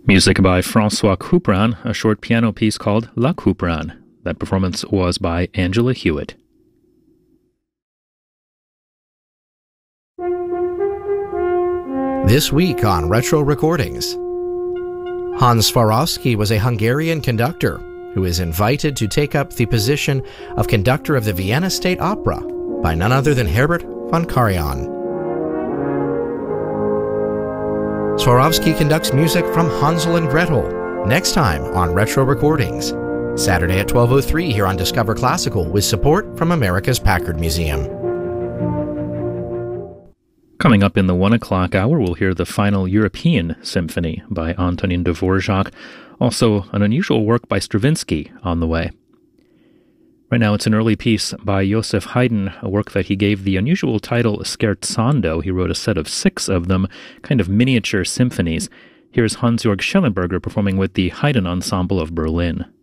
Music by Francois Couperin, a short piano piece called La Couperin. That performance was by Angela Hewitt. This week on Retro Recordings, Hans Swarovski was a Hungarian conductor who is invited to take up the position of conductor of the Vienna State Opera by none other than Herbert von Karajan. Swarovski conducts music from Hansel and Gretel next time on Retro Recordings, Saturday at 12:03 here on Discover Classical with support from America's Packard Museum. Coming up in the 1 o'clock hour, we'll hear the final European Symphony by Antonin Dvorak, also an unusual work by Stravinsky on the way. Right now it's an early piece by Joseph Haydn, a work that he gave the unusual title Scherzando. He wrote a set of 6 of them, kind of miniature symphonies. Here's Hans-Jörg Schellenberger performing with the Haydn Ensemble of Berlin.